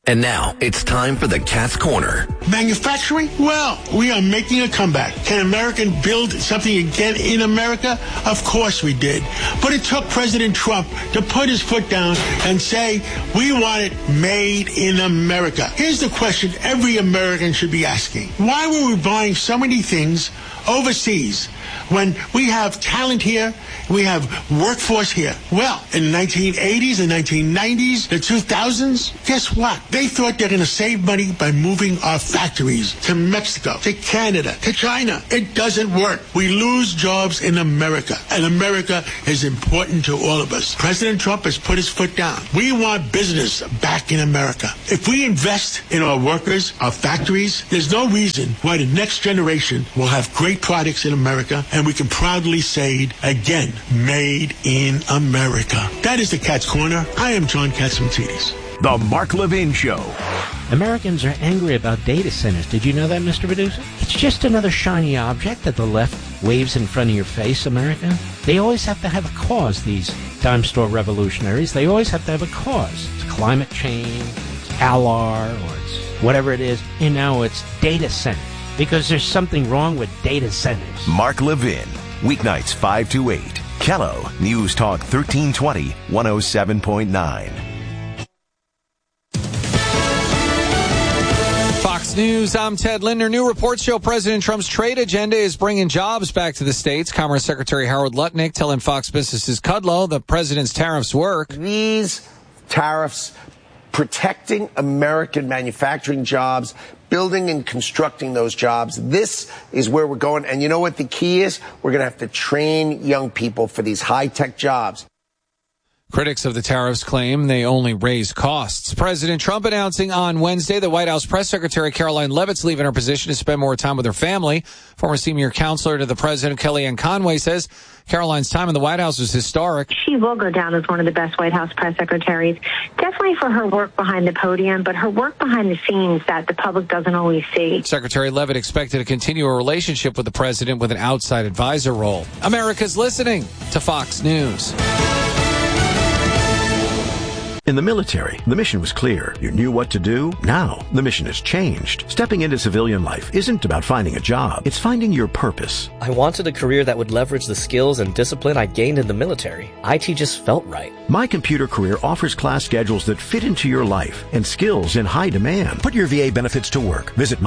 And now, it's time for the Cat's Corner. Manufacturing? Well, we are making a comeback. Can America build something again in America? Of course we did. But it took President Trump to put his foot down and say, we want it made in America. Here's the question every American should be asking. Why were we buying so many things overseas when we have talent here, we have workforce here? Well, in the 1980s, the 1990s, the 2000s, guess what? They thought they're going to save money by moving our factories to Mexico, to Canada, to China. It doesn't work. We lose jobs in America, and America is important to all of us. President Trump has put his foot down. We want business back in America. If we invest in our workers, our factories, there's no reason why the next generation will have great products in America, and we can proudly say, again, made in America. That is the Cat's Corner. I am John Catsimatidis. The Mark Levin Show. Americans are angry about data centers. Did you know that, Mr. Producer? It's just another shiny object that the left waves in front of your face, America. They always have to have a cause, these dime store revolutionaries. They always have to have a cause. It's climate change, it's ALAR, or it's whatever it is. And now it's data centers, because there's something wrong with data centers. Mark Levin, weeknights 5 to 8. Kello, News Talk 1320, 107.9. Fox News, I'm Ted Linder. New reports show President Trump's trade agenda is bringing jobs back to the states. Commerce Secretary Howard Lutnick telling Fox Business's Kudlow the president's tariffs work. These tariffs protecting American manufacturing jobs, building and constructing those jobs. This is where we're going. And you know what the key is? We're going to have to train young people for these high-tech jobs. Critics of the tariffs claim they only raise costs. President Trump announcing on Wednesday that White House Press Secretary Caroline Leavitt's leaving her position to spend more time with her family. Former senior counselor to the president, Kellyanne Conway, says Caroline's time in the White House was historic. She will go down as one of the best White House press secretaries, definitely for her work behind the podium, but her work behind the scenes that the public doesn't always see. Secretary Leavitt expected to continue a relationship with the president with an outside advisor role. America's listening to Fox News. In the military, the mission was clear. You knew what to do. Now, the mission has changed. Stepping into civilian life isn't about finding a job. It's finding your purpose. I wanted a career that would leverage the skills and discipline I gained in the military. IT just felt right. My Computer Career offers class schedules that fit into your life and skills in high demand. Put your VA benefits to work. Visit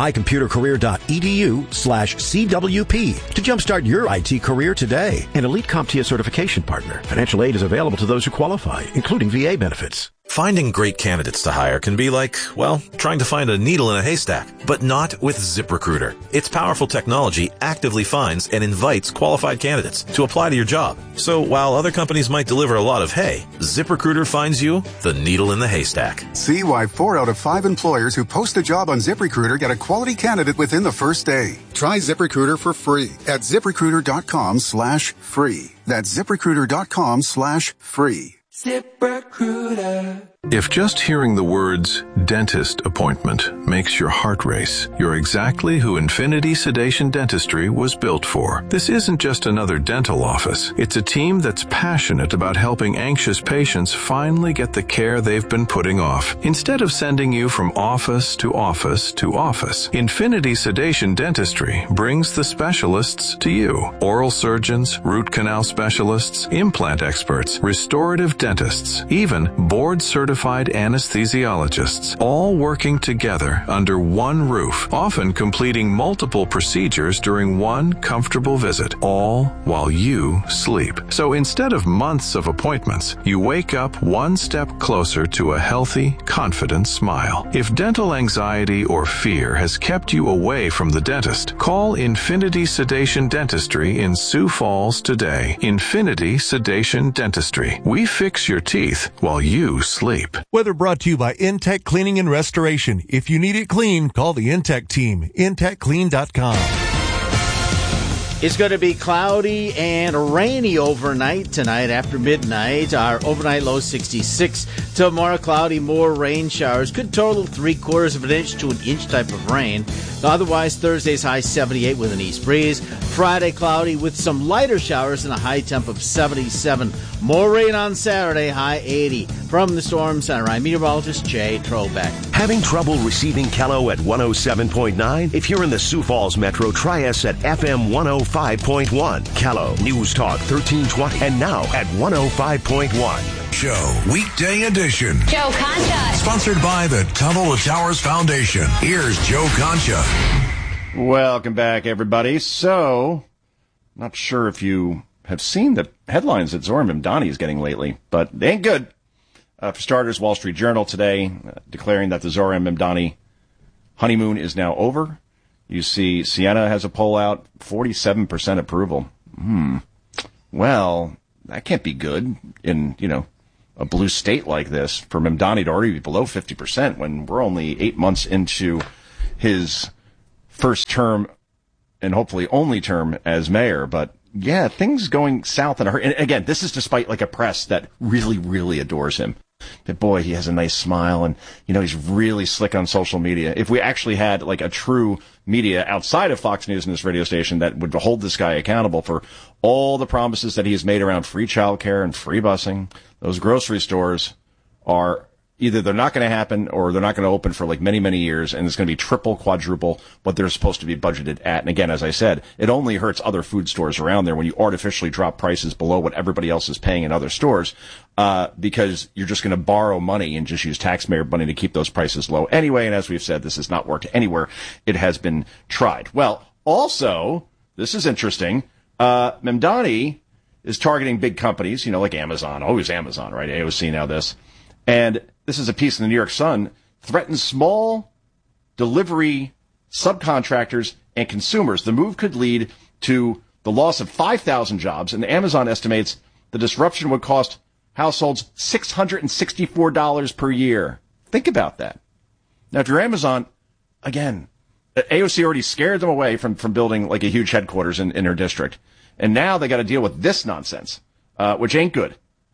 mycomputercareer.edu/CWP to jumpstart your IT career today. An elite CompTIA certification partner. Financial aid is available to those who qualify, including VA benefits. Finding great candidates to hire can be like, well, trying to find a needle in a haystack, but not with ZipRecruiter. Its powerful technology actively finds and invites qualified candidates to apply to your job. So while other companies might deliver a lot of hay, ZipRecruiter finds you the needle in the haystack. See why 4 out of 5 employers who post a job on ZipRecruiter get a quality candidate within the first day. Try ZipRecruiter for free at ZipRecruiter.com/free. That's ZipRecruiter.com/free. ZipRecruiter. If just hearing the words dentist appointment makes your heart race, you're exactly who Infinity Sedation Dentistry was built for. This isn't just another dental office. It's a team that's passionate about helping anxious patients finally get the care they've been putting off. Instead of sending you from office to office to office, Infinity Sedation Dentistry brings the specialists to you. Oral surgeons, root canal specialists, implant experts, restorative dentists, even board-certified anesthesiologists, all working together under one roof, often completing multiple procedures during one comfortable visit, all while you sleep. So instead of months of appointments, you wake up one step closer to a healthy, confident smile. If dental anxiety or fear has kept you away from the dentist, call Infinity Sedation Dentistry in Sioux Falls today. Infinity Sedation Dentistry. We fix your teeth while you sleep. Weather brought to you by Intech Cleaning and Restoration. If you need it clean, call the Intech team. IntechClean.com. It's going to be cloudy and rainy overnight tonight after midnight. Our overnight low 66. Tomorrow, cloudy, more rain showers. Could total 3/4 of an inch to an inch type of rain. Otherwise, Thursday's high 78 with an east breeze. Friday, cloudy with some lighter showers and a high temp of 77. More rain on Saturday, high 80. From the Storm Center, I'm meteorologist Jay Trobeck. Having trouble receiving Kello at 107.9? If you're in the Sioux Falls Metro, try us at FM 105.1. Kello, News Talk 1320, and now at 105.1. Show, weekday edition. Joe Concha. Sponsored by the Tunnel to Towers Foundation. Here's Joe Concha. Welcome back, everybody. So, not sure if you have seen the headlines that Zohran Mamdani is getting lately, but they ain't good. For starters, Wall Street Journal today declaring that the Zohran Mamdani honeymoon is now over. You see Sienna has a poll out, 47% approval. Well, that can't be good in, a blue state like this for Mamdani to already be below 50% when we're only 8 months into his first term and hopefully only term as mayor. But yeah, things going south in a hurry. And again, this is despite like a press that really, really adores him. But boy, he has a nice smile and, he's really slick on social media. If we actually had like a true media outside of Fox News and this radio station that would hold this guy accountable for all the promises that he has made around free childcare and free busing, those grocery stores are either they're not going to happen or they're not going to open for like many, many years, and it's going to be triple, quadruple what they're supposed to be budgeted at. And again, as I said, it only hurts other food stores around there when you artificially drop prices below what everybody else is paying in other stores, because you're just going to borrow money and just use taxpayer money to keep those prices low anyway. And as we've said, this has not worked anywhere. It has been tried. Well, also, this is interesting. Mamdani is targeting big companies, like Amazon, always Amazon, right? AOC now this. And this is a piece in the New York Sun, threatens small delivery subcontractors and consumers. The move could lead to the loss of 5,000 jobs, and Amazon estimates the disruption would cost households $664 per year. Think about that. Now, if you're Amazon, again, AOC already scared them away from building like a huge headquarters in her district. And now they got to deal with this nonsense, which ain't good.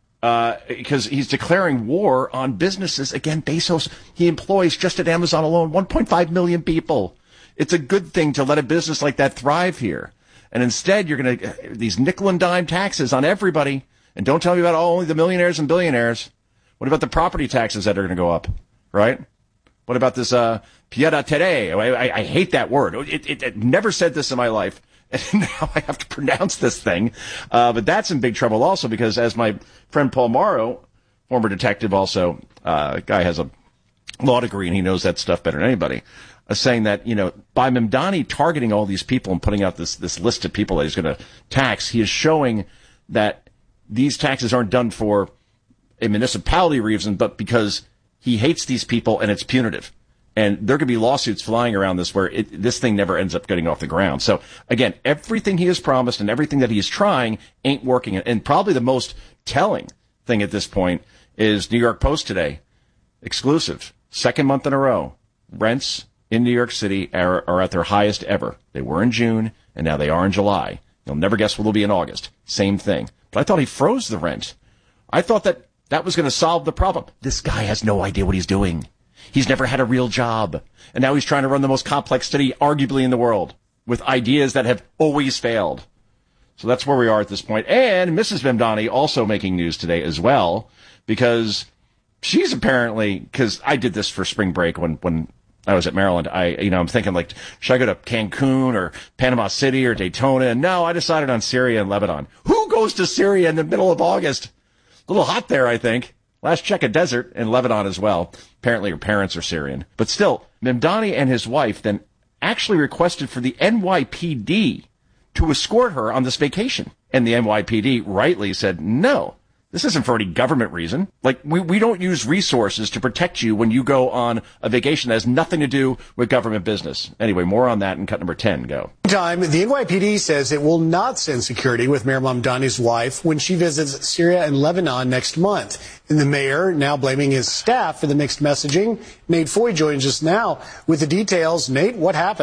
Because he's declaring war on businesses. Again, Bezos, he employs just at Amazon alone 1.5 million people. It's a good thing to let a business like that thrive here. And instead, you're going to, these nickel and dime taxes on everybody. And don't tell me about only the millionaires and billionaires. What about the property taxes that are going to go up, right? What about this, piedra terre? I hate that word. It never said this in my life. And now I have to pronounce this thing. But that's in big trouble also because as my friend Paul Morrow, former detective also, guy has a law degree and he knows that stuff better than anybody, saying that, by Mamdani targeting all these people and putting out this list of people that he's going to tax, he is showing that these taxes aren't done for a municipality reason, but because he hates these people and it's punitive. And there could be lawsuits flying around this where this thing never ends up getting off the ground. So, again, everything he has promised and everything that he's trying ain't working. And probably the most telling thing at this point is New York Post today, exclusive, second month in a row. Rents in New York City are at their highest ever. They were in June, and now they are in July. You'll never guess what they'll be in August. Same thing. But I thought he froze the rent. I thought that was going to solve the problem. This guy has no idea what he's doing. He's never had a real job. And now he's trying to run the most complex city arguably in the world with ideas that have always failed. So that's where we are at this point. And Mrs. Mamdani also making news today as well because she's apparently, because I did this for spring break when I was at Maryland. I'm thinking like, should I go to Cancun or Panama City or Daytona? And no, I decided on Syria and Lebanon. Who goes to Syria in the middle of August? A little hot there, I think. Last check, a desert in Lebanon as well. Apparently her parents are Syrian. But still, Mamdani and his wife then actually requested for the NYPD to escort her on this vacation. And the NYPD rightly said, no, this isn't for any government reason. Like, we don't use resources to protect you when you go on a vacation that has nothing to do with government business. Anyway, more on that in cut number 10. Go. Meantime, the NYPD says it will not send security with Mayor Mamdani's wife when she visits Syria and Lebanon next month. And the mayor now blaming his staff for the mixed messaging. Nate Foy joins us now with the details. Nate, what happened?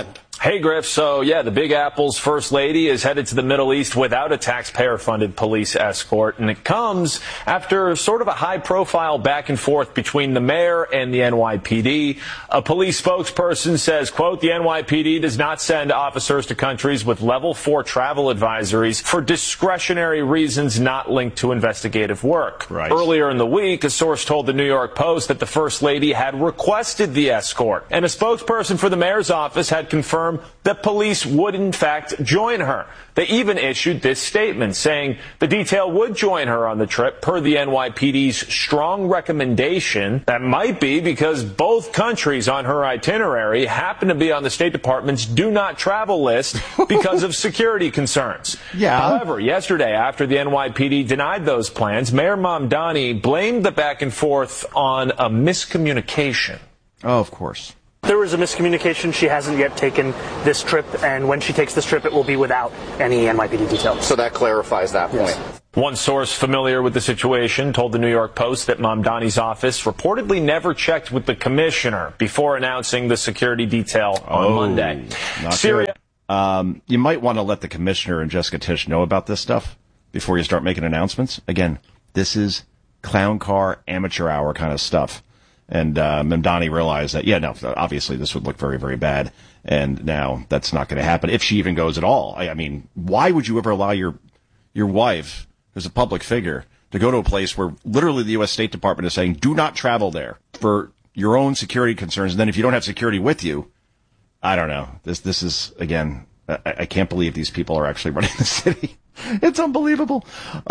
Hey, Griff. So, yeah, the Big Apple's first lady is headed to the Middle East without a taxpayer-funded police escort, and it comes after sort of a high-profile back and forth between the mayor and the NYPD. A police spokesperson says, quote, the NYPD does not send officers to countries with level 4 travel advisories for discretionary reasons not linked to investigative work. Right. Earlier in the week, a source told the New York Post that the first lady had requested the escort, and a spokesperson for the mayor's office had confirmed that police would in fact join her. They even issued this statement saying the detail would join her on the trip per the NYPD's strong recommendation. That might be because both countries on her itinerary happen to be on the State Department's do not travel list because of security concerns. Yeah. However, yesterday, after the NYPD denied those plans, Mayor Mamdani blamed the back and forth on a miscommunication. Oh, of course. There was a miscommunication. She hasn't yet taken this trip, and when she takes this trip, it will be without any NYPD details. So that clarifies that point. Yes. One source familiar with the situation told the New York Post that Mamdani's office reportedly never checked with the commissioner before announcing the security detail on Monday. Not Syria. Good. You might want to let the commissioner and Jessica Tisch know about this stuff before you start making announcements. Again, this is clown car, amateur hour kind of stuff. And Mamdani realized that, obviously this would look very, very bad. And now that's not going to happen if she even goes at all. I mean, why would you ever allow your wife, who's a public figure, to go to a place where literally the U.S. State Department is saying, do not travel there for your own security concerns. And then if you don't have security with you, I don't know. This is, again, I can't believe these people are actually running the city. It's unbelievable.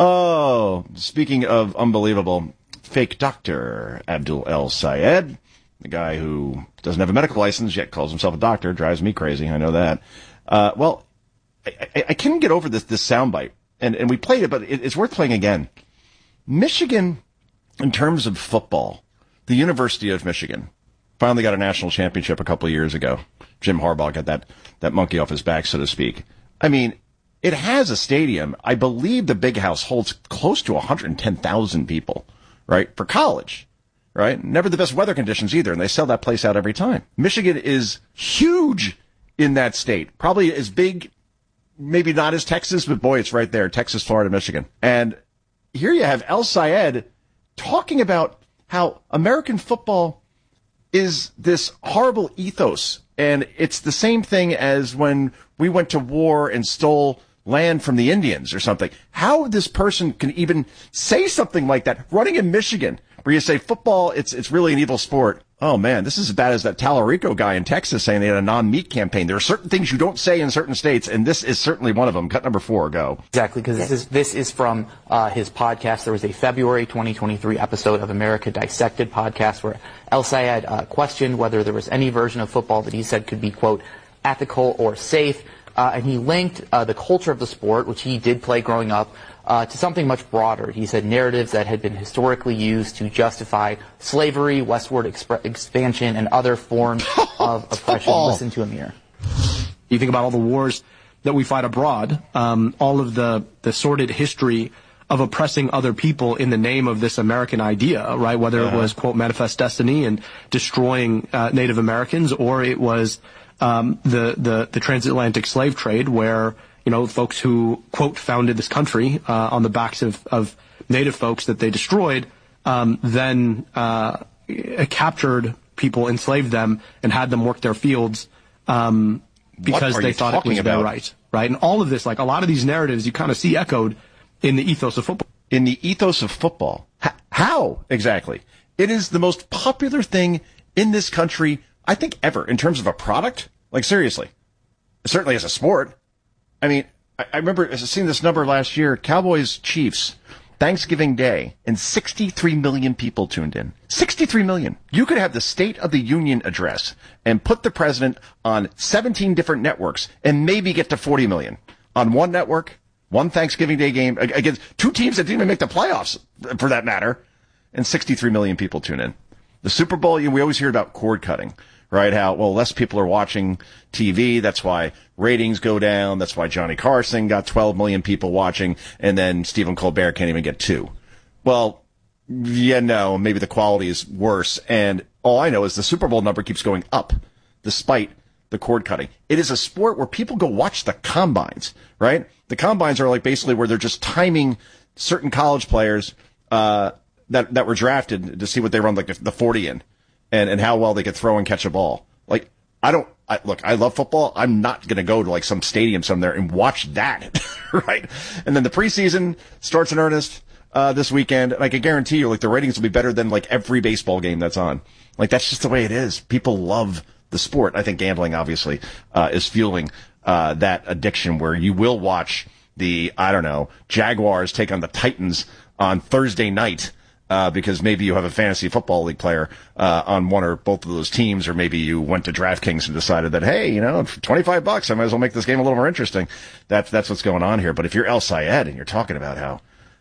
Oh, speaking of unbelievable, fake doctor Abdul El Sayed, the guy who doesn't have a medical license yet calls himself a doctor, drives me crazy. I know that. Well, I couldn't get over this soundbite, and we played it, but it's worth playing again. Michigan, in terms of football, the University of Michigan finally got a national championship a couple of years ago. Jim Harbaugh got that monkey off his back, so to speak. I mean, it has a stadium. I believe the Big House holds close to 110,000 people. Right? For college, right? Never the best weather conditions either, and they sell that place out every time. Michigan is huge in that state. Probably as big, maybe not as Texas, but boy, it's right there. Texas, Florida, Michigan. And here you have El Sayed talking about how American football is this horrible ethos. And it's the same thing as when we went to war and stole land from the Indians or something. How this person can even say something like that running in Michigan, where you say football, it's really an evil sport. Oh man, this is as bad as that Tallarico guy in Texas saying they had a non-meat campaign. There are certain things you don't say in certain states, and this is certainly one of them. Cut number 4, go. Exactly, because this is from his podcast. There was a February 2023 episode of America Dissected podcast where El Sayed questioned whether there was any version of football that he said could be, quote, ethical or safe. And he linked the culture of the sport, which he did play growing up, to something much broader. He said narratives that had been historically used to justify slavery, westward expansion, and other forms of oppression. Listen to him here. You think about all the wars that we fight abroad, all of the sordid history of oppressing other people in the name of this American idea, right? Whether it was, quote, manifest destiny and destroying Native Americans, or it was the transatlantic slave trade, where, folks who, quote, founded this country on the backs of native folks that they destroyed, then captured people, enslaved them, and had them work their fields because they thought it was their right, right? And all of this, like a lot of these narratives, you kind of see echoed in the ethos of football. In the ethos of football? How exactly? It is the most popular thing in this country, I think, ever, in terms of a product. Like, seriously. Certainly as a sport. I mean, I remember seeing this number last year, Cowboys-Chiefs, Thanksgiving Day, and 63 million people tuned in. 63 million. You could have the State of the Union address and put the president on 17 different networks and maybe get to 40 million. On one network, one Thanksgiving Day game against two teams that didn't even make the playoffs, for that matter, and 63 million people tune in. The Super Bowl, we always hear about cord cutting. Right? How, less people are watching TV. That's why ratings go down. That's why Johnny Carson got 12 million people watching, and then Stephen Colbert can't even get 2. Well, maybe the quality is worse. And all I know is the Super Bowl number keeps going up, despite the cord cutting. It is a sport where people go watch the combines, right? The combines are like basically where they're just timing certain college players that were drafted to see what they run like the 40 in and how well they could throw and catch a ball. Like, I love football. I'm not going to go to like some stadium somewhere and watch that, right? And then the preseason starts in earnest this weekend. And I can guarantee you, like, the ratings will be better than like every baseball game that's on. Like, that's just the way it is. People love the sport. I think gambling obviously is fueling that addiction where you will watch the, Jaguars take on the Titans on Thursday night. Because maybe you have a fantasy football league player on one or both of those teams, or maybe you went to DraftKings and decided that, hey, for $25, I might as well make this game a little more interesting. That's what's going on here. But if you're El Sayed and you're talking about how,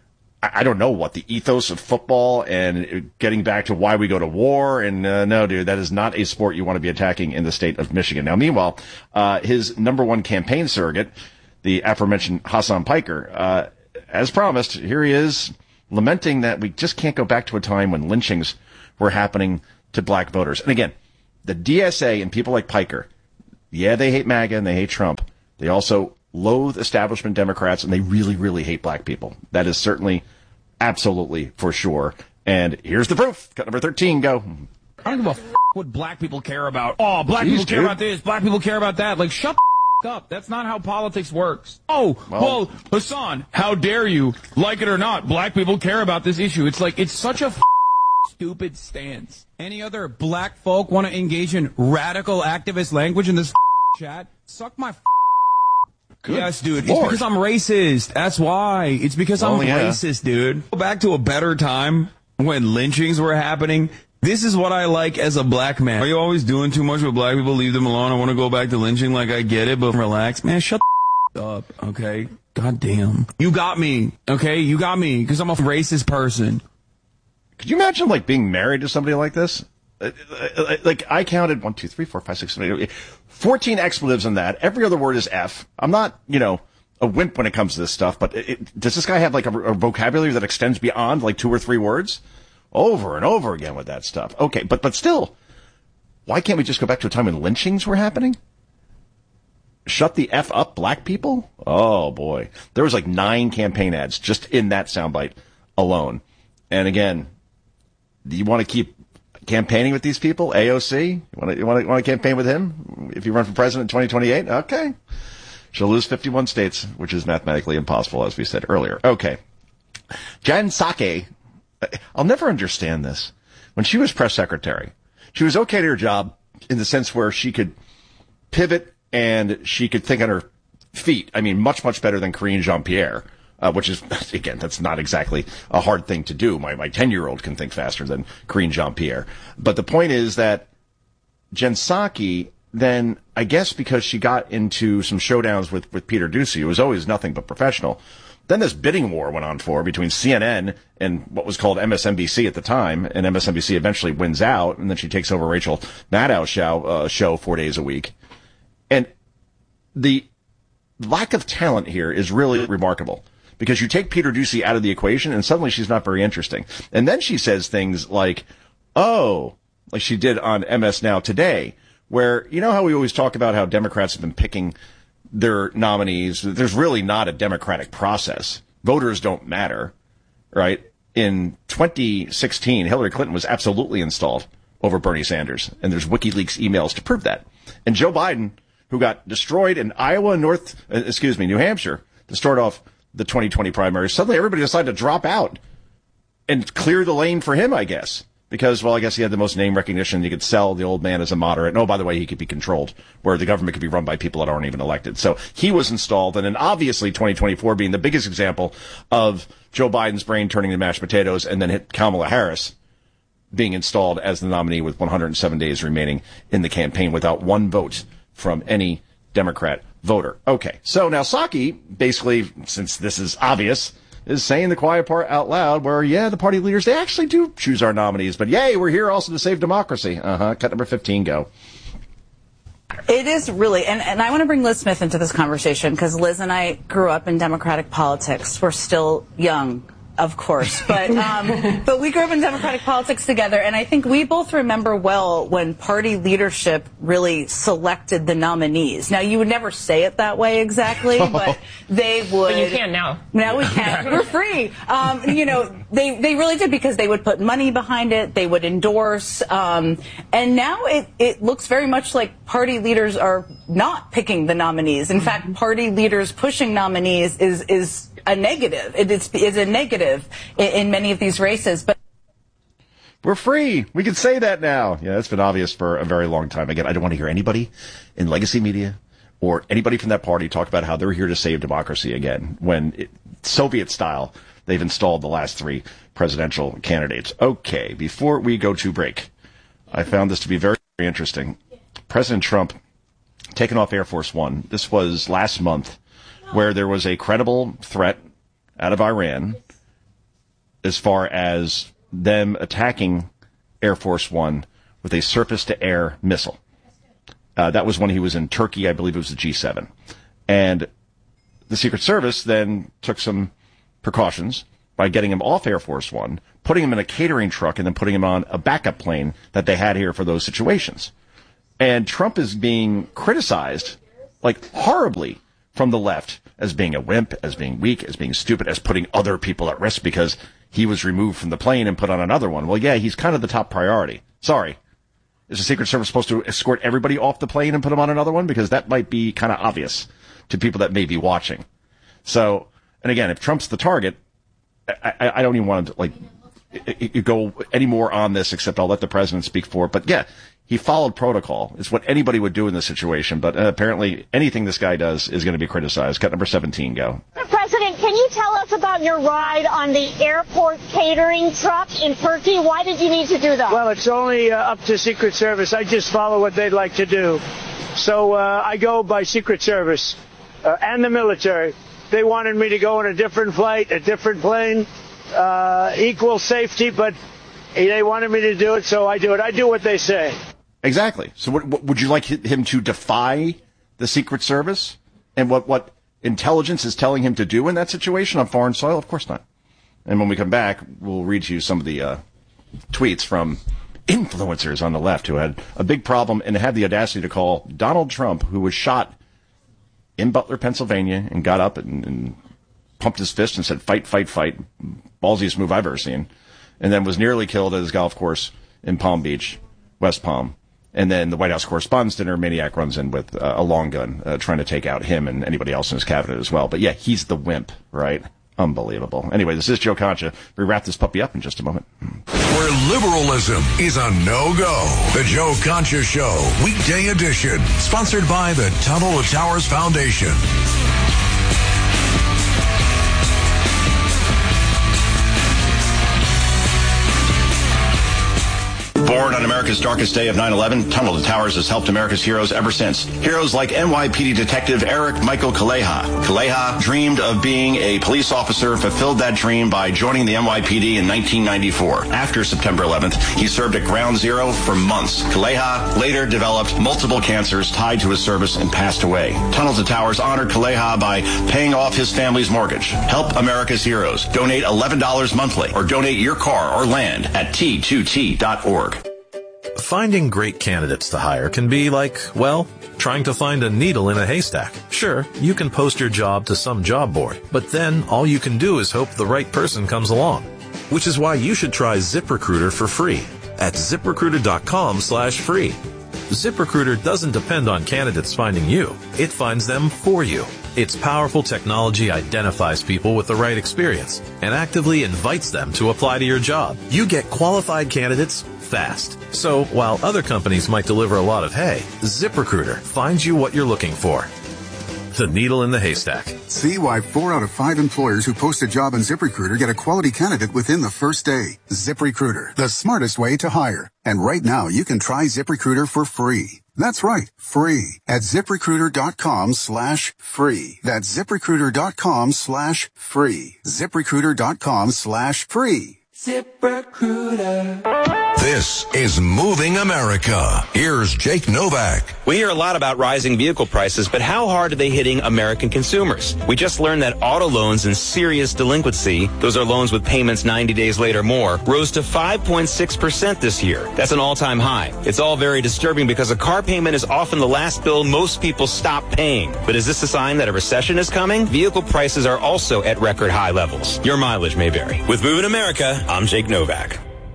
I don't know what the ethos of football and getting back to why we go to war, and no, dude, that is not a sport you want to be attacking in the state of Michigan. Now, meanwhile, his number one campaign surrogate, the aforementioned Hassan Piker, as promised, here he is, lamenting that we just can't go back to a time when lynchings were happening to black voters. And again, the DSA and people like Piker, yeah, they hate MAGA and they hate Trump. They also loathe establishment Democrats, and they really, really hate black people. That is certainly, absolutely, for sure. And here's the proof. Cut number 13, go. I don't give a what black people care about. Oh, black people care about this. Black people care about that. Like, shut up. That's not how politics works. Oh, well, Hassan, how dare you? Like it or not, black people care about this issue. It's like, it's such a stupid stance. Any other black folk want to engage in radical activist language in this chat? Suck my Good yes, dude. Lord. It's because I'm racist. That's why. It's because I'm racist, dude. Go back to a better time when lynchings were happening. This is what I like as a black man. Are you always doing too much with black people? Leave them alone. I want to go back to lynching. Like, I get it, but relax. Man, shut the up, okay? God damn. You got me, okay? You got me, because I'm a racist person. Could you imagine, like, being married to somebody like this? Like, I counted 1, 2, 3, 4, 5, 6, 7, 8, 14 expletives in that. Every other word is F. I'm not, a wimp when it comes to this stuff, but does this guy have, like, a vocabulary that extends beyond, like, 2 or 3 words? Over and over again with that stuff. Okay, but still, why can't we just go back to a time when lynchings were happening? Shut the F up, black people? Oh, boy. There was like 9 campaign ads just in that soundbite alone. And again, do you want to keep campaigning with these people? AOC? You want to campaign with him if you run for president in 2028? Okay. She'll lose 51 states, which is mathematically impossible, as we said earlier. Okay. Jen Psaki, I'll never understand this. When she was press secretary, she was okay at her job in the sense where she could pivot and she could think on her feet. I mean, much, much better than Karine Jean-Pierre, which is, again, that's not exactly a hard thing to do. My 10-year-old can think faster than Karine Jean-Pierre. But the point is that Jen Psaki, then, I guess because she got into some showdowns with Peter Doocy, who was always nothing but professional. Then this bidding war went on between CNN and what was called MSNBC at the time, and MSNBC eventually wins out, and then she takes over Rachel Maddow's show 4 days a week. And the lack of talent here is really remarkable, because you take Peter Doocy out of the equation, and suddenly she's not very interesting. And then she says things like she did on MS Now Today, where, you know how we always talk about how Democrats have been picking their nominees. There's really not a democratic process. Voters don't matter, right? In 2016, Hillary Clinton was absolutely installed over Bernie Sanders, and there's WikiLeaks emails to prove that. And Joe Biden, who got destroyed in New Hampshire to start off the 2020 primaries, suddenly everybody decided to drop out and clear the lane for him, I guess. Because, well, I guess he had the most name recognition. You could sell the old man as a moderate. And, oh, by the way, he could be controlled, where the government could be run by people that aren't even elected. So he was installed. And then obviously 2024 being the biggest example of Joe Biden's brain turning to mashed potatoes, and then hit Kamala Harris being installed as the nominee with 107 days remaining in the campaign without one vote from any Democrat voter. Okay. So now Psaki, basically, since this is obvious, is saying the quiet part out loud where, yeah, the party leaders, they actually do choose our nominees, but yay, we're here also to save democracy. Cut number 15, go. It is really, and I want to bring Liz Smith into this conversation, because Liz and I grew up in Democratic politics. We're still young of course, but we grew up in Democratic politics together, and I think we both remember well when party leadership really selected the nominees. Now, you would never say it that way exactly, but they would. But you can now. Now we can. We're free. They really did, because they would put money behind it, they would endorse, and now it looks very much like party leaders are not picking the nominees. In fact, party leaders pushing nominees is a negative. It's a negative in many of these races. But we're free. We can say that now. Yeah, that's been obvious for a very long time. Again, I don't want to hear anybody in legacy media or anybody from that party talk about how they're here to save democracy again, when Soviet style, they've installed the last three presidential candidates. Okay, before we go to break, I found this to be very, very interesting. President Trump taken off Air Force One. This was last month, where there was a credible threat out of Iran as far as them attacking Air Force One with a surface-to-air missile. That was when he was in Turkey. I believe it was the G7. And the Secret Service then took some precautions by getting him off Air Force One, putting him in a catering truck, and then putting him on a backup plane that they had here for those situations. And Trump is being criticized, like, horribly from the left as being a wimp, as being weak, as being stupid, as putting other people at risk because he was removed from the plane and put on another one. Well, yeah, he's kind of the top priority. Sorry. Is the Secret Service supposed to escort everybody off the plane and put them on another one? Because that might be kind of obvious to people that may be watching. So, and again, if Trump's the target, I don't even want to, go any more on this, except I'll let the president speak for it. But yeah, he followed protocol. It's what anybody would do in this situation. But apparently anything this guy does is going to be criticized. Cut number 17, go. Mr. President, can you tell us about your ride on the airport catering truck in Turkey? Why did you need to do that? Well, it's only up to Secret Service. I just follow what they'd like to do. So I go by Secret Service and the military. They wanted me to go on a different flight, a different plane, equal safety, but they wanted me to do it, so I do it. I do what they say. Exactly. So what would you like him to defy the Secret Service and what intelligence is telling him to do in that situation on foreign soil? Of course not. And when we come back, we'll read you some of the tweets from influencers on the left who had a big problem and had the audacity to call Donald Trump, who was shot in Butler, Pennsylvania, and got up and pumped his fist and said, fight, fight, fight. Ballsiest move I've ever seen. And then was nearly killed at his golf course in Palm Beach, West Palm. And then the White House Correspondents' Dinner, maniac runs in with a long gun, trying to take out him and anybody else in his cabinet as well. But yeah, he's the wimp, right? Unbelievable. Anyway, this is Joe Concha. We wrap this puppy up in just a moment. Where liberalism is a no-go. The Joe Concha Show, weekday edition. Sponsored by the Tunnel to Towers Foundation. Born on America's darkest day of 9/11, Tunnel to Towers has helped America's heroes ever since. Heroes like NYPD Detective Eric Michael Kaleha. Kaleha dreamed of being a police officer, fulfilled that dream by joining the NYPD in 1994. After September 11th, he served at Ground Zero for months. Kaleha later developed multiple cancers tied to his service and passed away. Tunnel to Towers honored Kaleha by paying off his family's mortgage. Help America's heroes. Donate $11 monthly or donate your car or land at T2T.org. Finding great candidates to hire can be like, well, trying to find a needle in a haystack. Sure, you can post your job to some job board, but then all you can do is hope the right person comes along. Which is why you should try ZipRecruiter for free at ZipRecruiter.com/free. ZipRecruiter doesn't depend on candidates finding you. It finds them for you. Its powerful technology identifies people with the right experience and actively invites them to apply to your job. You get qualified candidates fast. So while other companies might deliver a lot of hay, ZipRecruiter finds you what you're looking for. The needle in the haystack. See why 4 out of 5 employers who post a job on ZipRecruiter get a quality candidate within the first day. ZipRecruiter, the smartest way to hire. And right now, you can try ZipRecruiter for free. That's right, free at ZipRecruiter.com/free. That's ZipRecruiter.com/free. ZipRecruiter.com/free. ZipRecruiter. This is Moving America. Here's Jake Novak. We hear a lot about rising vehicle prices, but how hard are they hitting American consumers? We just learned that auto loans in serious delinquency, those are loans with payments 90 days late or more, rose to 5.6% this year. That's an all-time high. It's all very disturbing because a car payment is often the last bill most people stop paying. But is this a sign that a recession is coming? Vehicle prices are also at record high levels. Your mileage may vary. With Moving America, I'm Jake Novak.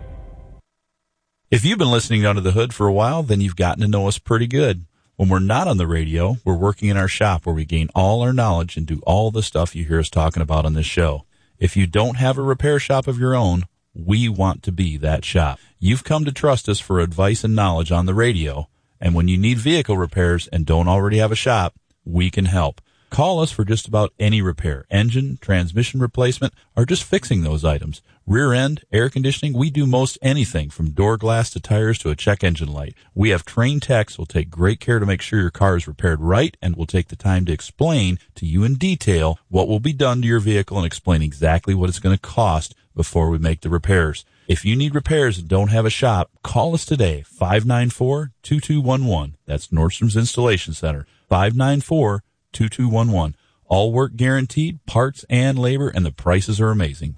If you've been listening to Under the Hood for a while, then you've gotten to know us pretty good. When we're not on the radio, we're working in our shop where we gain all our knowledge and do all the stuff you hear us talking about on this show. If you don't have a repair shop of your own, we want to be that shop. You've come to trust us for advice and knowledge on the radio, and when you need vehicle repairs and don't already have a shop, we can help. Call us for just about any repair, engine, transmission replacement, or just fixing those items. Rear end, air conditioning, we do most anything from door glass to tires to a check engine light. We have trained techs who will take great care to make sure your car is repaired right and will take the time to explain to you in detail what will be done to your vehicle and explain exactly what it's going to cost before we make the repairs. If you need repairs and don't have a shop, call us today, 594-2211. That's Nordstrom's Installation Center, 594-2211. All work guaranteed, parts and labor, and the prices are amazing.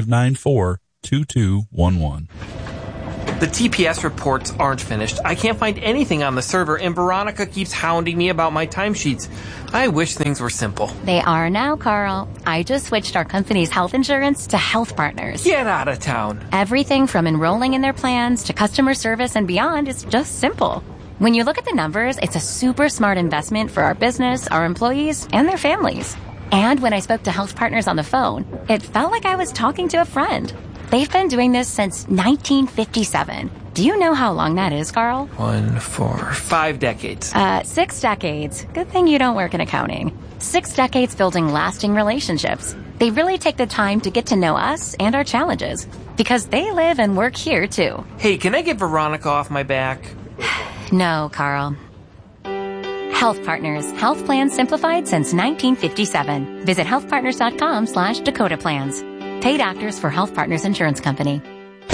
594-2211. The TPS reports aren't finished. I can't find anything on the server, and Veronica keeps hounding me about my timesheets. I wish things were simple. They are now, Carl. I just switched our company's health insurance to Health Partners. Get out of town. Everything from enrolling in their plans to customer service and beyond is just simple. When you look at the numbers, it's a super smart investment for our business, our employees, and their families. And when I spoke to Health Partners on the phone, it felt like I was talking to a friend. They've been doing this since 1957. Do you know how long that is, Carl? 1, 4, 5 decades. 6 decades. Good thing you don't work in accounting. 6 decades building lasting relationships. They really take the time to get to know us and our challenges because they live and work here, too. Hey, can I get Veronica off my back? No, Carl. Health Partners. Health plans simplified since 1957. Visit healthpartners.com/Dakota Plans. Paid actors for Health Partners Insurance Company.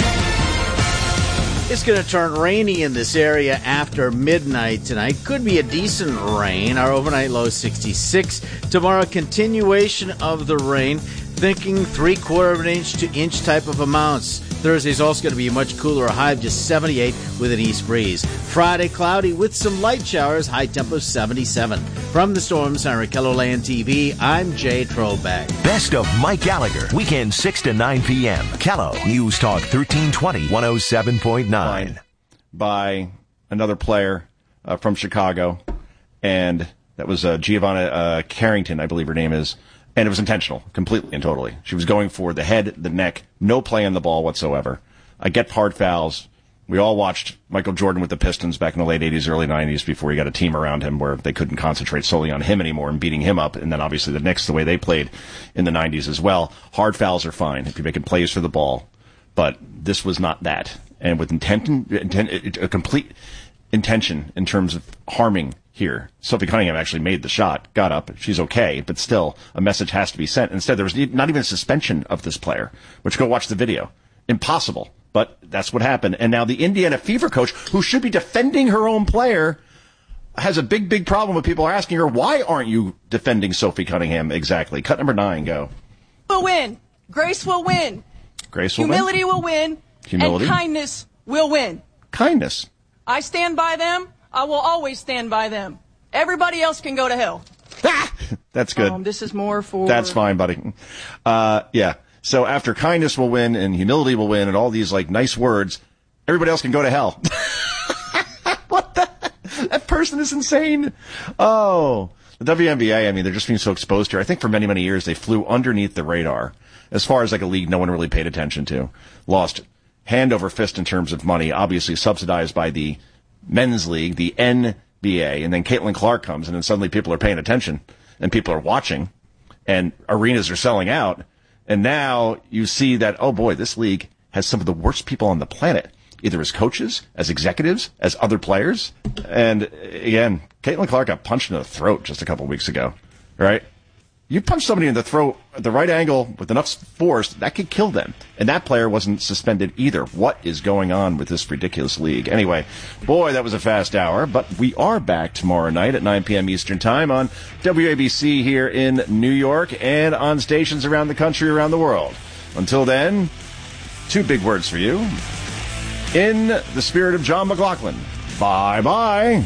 It's going to turn rainy in this area after midnight tonight. Could be a decent rain. Our overnight low 66. Tomorrow, continuation of the rain. Thinking 3/4 of an inch to inch type of amounts. Thursday's also going to be a much cooler high of just 78 with an east breeze. Friday, cloudy with some light showers, high tempo 77. From the Storm Center at KELOLAND TV, I'm Jay Trobeck. Best of Mike Gallagher, weekend 6 to 9 p.m. Kello, News Talk 1320, 107.9. By another player from Chicago, and that was Giovanna Carrington, I believe her name is. And it was intentional, completely and totally. She was going for the head, the neck, no play on the ball whatsoever. I get hard fouls. We all watched Michael Jordan with the Pistons back in the late 80s, early 90s before he got a team around him where they couldn't concentrate solely on him anymore and beating him up. And then obviously the Knicks, the way they played in the 90s as well. Hard fouls are fine if you're making plays for the ball. But this was not that. And with a complete intention in terms of harming here. Sophie Cunningham actually made the shot, got up, she's okay, but still, a message has to be sent. Instead, there was not even a suspension of this player, which go watch the video. Impossible, but that's what happened. And now the Indiana Fever coach, who should be defending her own player, has a big, big problem with people asking her, why aren't you defending Sophie Cunningham exactly? Cut number 9, go. Will win. Grace will win. Grace will Humility will win. Humility. And kindness will win. Kindness. I stand by them. I will always stand by them. Everybody else can go to hell. That's good. This is more for... That's fine, buddy. Yeah. So after kindness will win and humility will win and all these like nice words, everybody else can go to hell. What the? That person is insane. Oh, the WNBA, I mean, they're just being so exposed here. I think for many, many years they flew underneath the radar as far as like a league no one really paid attention to. Lost hand over fist in terms of money, obviously subsidized by the men's league, the NBA, and then Caitlin Clark comes, and then suddenly people are paying attention, and people are watching, and arenas are selling out, and now you see that, oh boy, this league has some of the worst people on the planet, either as coaches, as executives, as other players, and again, Caitlin Clark got punched in the throat just a couple weeks ago, right? You punch somebody in the throat at the right angle with enough force, that could kill them. And that player wasn't suspended either. What is going on with this ridiculous league? Anyway, boy, that was a fast hour. But we are back tomorrow night at 9 p.m. Eastern Time on WABC here in New York and on stations around the country, around the world. Until then, 2 big words for you. In the spirit of John McLaughlin, bye-bye.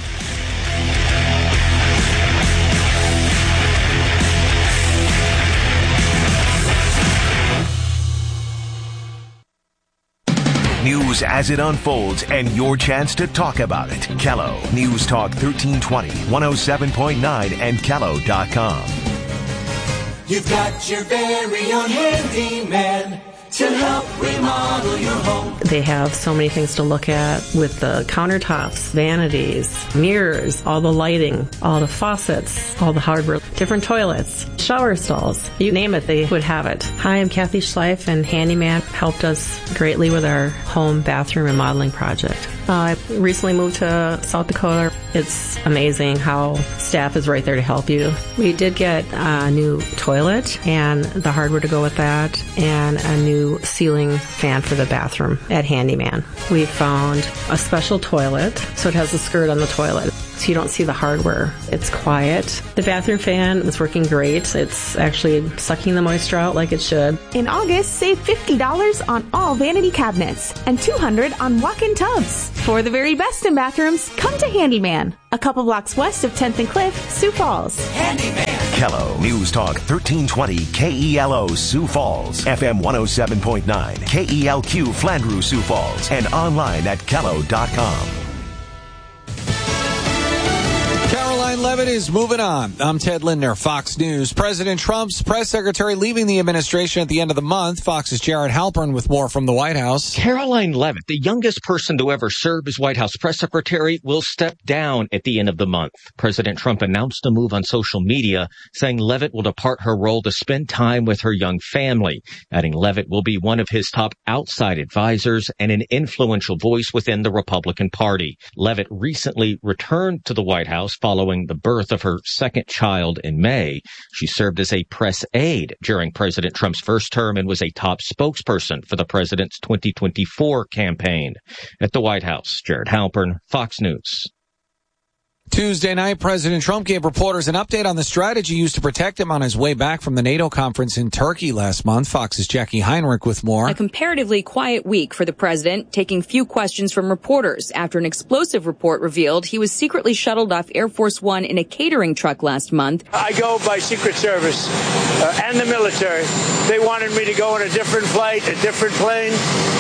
News as it unfolds and your chance to talk about it. Kello News Talk 1320, 107.9 and Kello.com. You've got your very own handyman to help remodel your home. They have so many things to look at with the countertops, vanities, mirrors, all the lighting, all the faucets, all the hardware, different toilets, shower stalls. You name it, they would have it. Hi, I'm Kathy Schleif, and Handyman helped us greatly with our home bathroom remodeling project. I recently moved to South Dakota. It's amazing how staff is right there to help you. We did get a new toilet and the hardware to go with that, and a new ceiling fan for the bathroom at Handyman. We found a special toilet, so it has a skirt on the toilet, so you don't see the hardware. It's quiet. The bathroom fan is working great. It's actually sucking the moisture out like it should. In August, save $50 on all vanity cabinets and $200 on walk-in tubs. For the very best in bathrooms, come to Handyman, a couple blocks west of 10th and Cliff, Sioux Falls. Handyman. Kello News Talk 1320 KELO Sioux Falls, FM 107.9, KELQ Flandreau Sioux Falls, and online at Kello.com. Caroline Levitt is moving on. I'm Ted Lindner, Fox News. President Trump's press secretary leaving the administration at the end of the month. Fox's Jared Halpern with more from the White House. Caroline Levitt, the youngest person to ever serve as White House press secretary, will step down at the end of the month. President Trump announced a move on social media, saying Levitt will depart her role to spend time with her young family, adding Levitt will be one of his top outside advisors and an influential voice within the Republican Party. Levitt recently returned to the White House following the birth of her second child in May. She served as a press aide during President Trump's first term and was a top spokesperson for the president's 2024 campaign. At the White House, Jared Halpern, Fox News. Tuesday night, President Trump gave reporters an update on the strategy used to protect him on his way back from the NATO conference in Turkey last month. Fox's Jackie Heinrich with more. A comparatively quiet week for the president, taking few questions from reporters after an explosive report revealed he was secretly shuttled off Air Force One in a catering truck last month. I go by Secret Service and the military. They wanted me to go on a different flight, a different plane,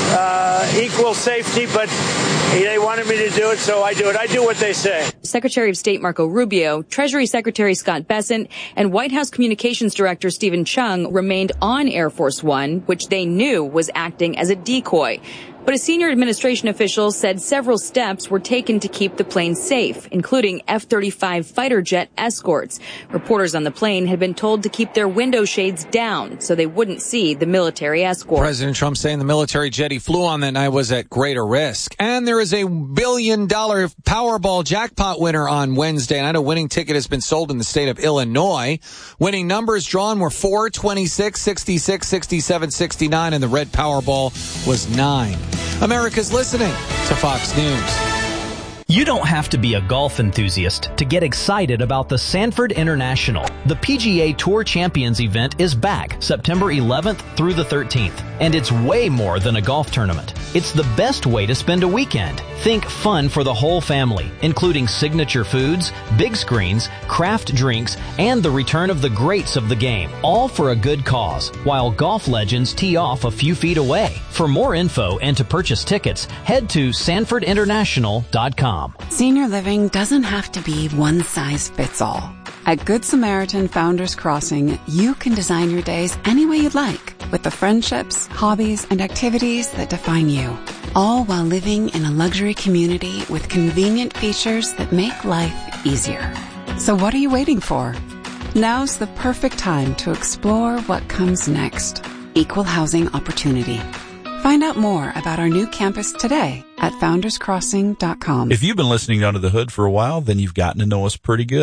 equal safety, but they wanted me to do it, so I do it. I do what they say. Secretary of State Marco Rubio, Treasury Secretary Scott Bessent, and White House Communications Director Stephen Chung remained on Air Force One, which they knew was acting as a decoy. But a senior administration official said several steps were taken to keep the plane safe, including F-35 fighter jet escorts. Reporters on the plane had been told to keep their window shades down so they wouldn't see the military escort. President Trump saying the military jet he flew on that night was at greater risk. And there is a $1 billion Powerball jackpot winner on Wednesday night. A winning ticket has been sold in the state of Illinois. Winning numbers drawn were 4, 26, 66, 67, 69, and the red Powerball was 9. America's listening to Fox News. You don't have to be a golf enthusiast to get excited about the Sanford International. The PGA Tour Champions event is back September 11th through the 13th, and it's way more than a golf tournament. It's the best way to spend a weekend. Think fun for the whole family, including signature foods, big screens, craft drinks, and the return of the greats of the game, all for a good cause, while golf legends tee off a few feet away. For more info and to purchase tickets, head to SanfordInternational.com. Senior living doesn't have to be one size fits all. At Good Samaritan Founders Crossing, you can design your days any way you'd like, with the friendships, hobbies, and activities that define you, all while living in a luxury community with convenient features that make life easier. So what are you waiting for? Now's the perfect time to explore what comes next. Equal housing opportunity. Find out more about our new campus today at founderscrossing.com. If you've been listening to Under the Hood for a while, then you've gotten to know us pretty good.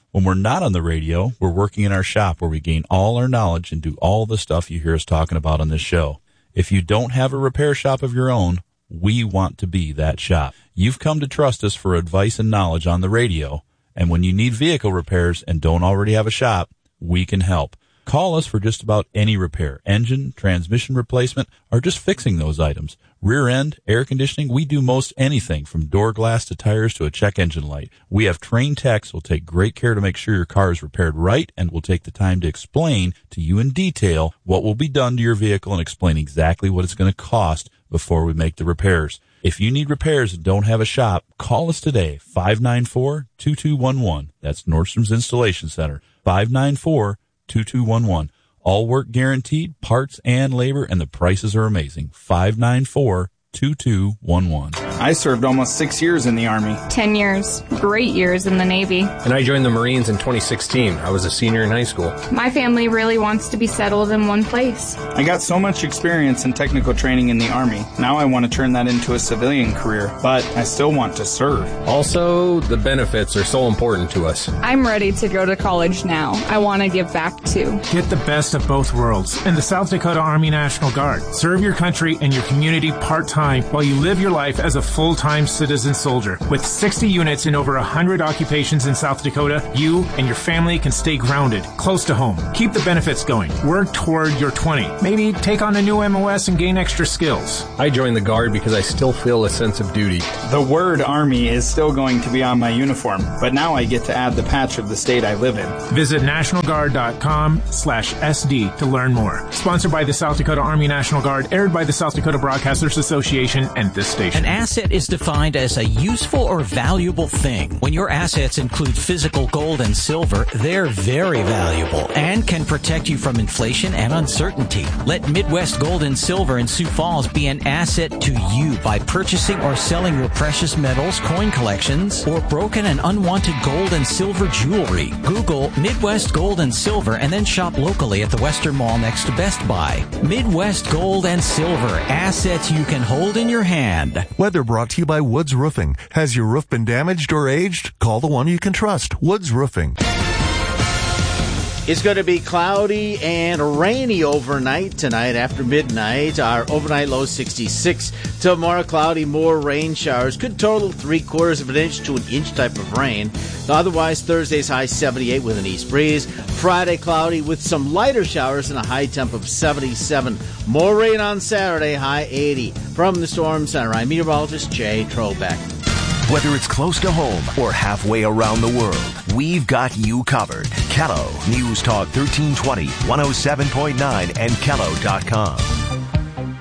When we're not on the radio, we're working in our shop where we gain all our knowledge and do all the stuff you hear us talking about on this show. If you don't have a repair shop of your own, we want to be that shop. You've come to trust us for advice and knowledge on the radio, and when you need vehicle repairs and don't already have a shop, we can help. Call us for just about any repair, engine, transmission replacement, or just fixing those items. Rear end, air conditioning, we do most anything from door glass to tires to a check engine light. We have trained techs who will take great care to make sure your car is repaired right and will take the time to explain to you in detail what will be done to your vehicle and explain exactly what it's going to cost before we make the repairs. If you need repairs and don't have a shop, call us today, 594-2211. That's Nordstrom's Installation Center, 594-2211. All work guaranteed, parts and labor, and the prices are amazing. 594-2211. I served almost 6 years in the Army. 10 years. Great years in the Navy. And I joined the Marines in 2016. I was a senior in high school. My family really wants to be settled in one place. I got so much experience and technical training in the Army. Now I want to turn that into a civilian career, but I still want to serve. Also, the benefits are so important to us. I'm ready to go to college now. I want to give back too. Get the best of both worlds in the South Dakota Army National Guard. Serve your country and your community part-time while you live your life as a full-time citizen soldier. With 60 units in over 100 occupations in South Dakota, you and your family can stay grounded, close to home. Keep the benefits going. Work toward your 20. Maybe take on a new MOS and gain extra skills. I joined the Guard because I still feel a sense of duty. The word Army is still going to be on my uniform, but now I get to add the patch of the state I live in. Visit nationalguard.com/SD to learn more. Sponsored by the South Dakota Army National Guard, aired by the South Dakota Broadcasters Association and this station. An asset is defined as a useful or valuable thing. When your assets include physical gold and silver, they're very valuable and can protect you from inflation and uncertainty. Let Midwest Gold and Silver in Sioux Falls be an asset to you by purchasing or selling your precious metals, coin collections, or broken and unwanted gold and silver jewelry. Google Midwest Gold and Silver and then shop locally at the Western Mall next to Best Buy. Midwest Gold and Silver, assets you can hold in your hand. Weather brought to you by Woods Roofing. Has your roof been damaged or aged? Call the one you can trust, Woods Roofing. It's going to be cloudy and rainy overnight tonight after midnight. Our overnight low 66. Tomorrow, cloudy, more rain showers. Could total 3/4 of an inch to an inch type of rain. Otherwise, Thursday's high 78 with an east breeze. Friday, cloudy with some lighter showers and a high temp of 77. More rain on Saturday, high 80. From the Storm Center, I'm meteorologist Jay Trobeck. Whether it's close to home or halfway around the world, we've got you covered. Kello News Talk 1320, 107.9, and Kello.com.